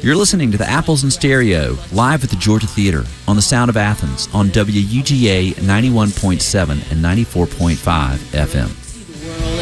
You're listening to the Apples in Stereo, live at the Georgia Theater, on the Sound of Athens, on WUGA 91.7 and 94.5 FM.